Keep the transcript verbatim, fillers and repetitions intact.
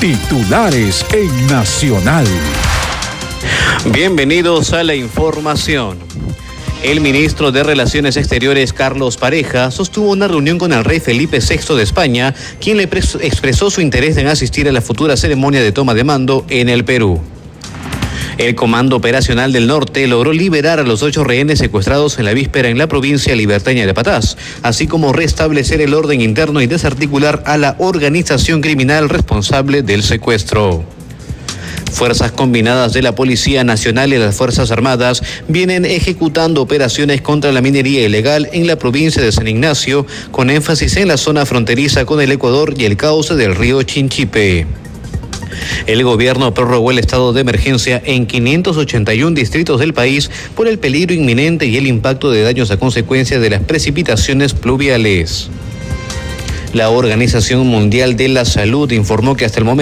Titulares en Nacional. Bienvenidos a la información. El ministro de Relaciones Exteriores, Carlos Pareja, sostuvo una reunión con el rey Felipe sexto de España, quien le expresó su interés en asistir a la futura ceremonia de toma de mando en el Perú. El Comando Operacional del Norte logró liberar a los ocho rehenes secuestrados en la víspera en la provincia libertaña de Patás, así como restablecer el orden interno y desarticular a la organización criminal responsable del secuestro. Fuerzas combinadas de la Policía Nacional y las Fuerzas Armadas vienen ejecutando operaciones contra la minería ilegal en la provincia de San Ignacio, con énfasis en la zona fronteriza con el Ecuador y el cauce del río Chinchipe. El gobierno prorrogó el estado de emergencia en quinientos ochenta y uno distritos del país por el peligro inminente y el impacto de daños a consecuencia de las precipitaciones pluviales. La Organización Mundial de la Salud informó que hasta el momento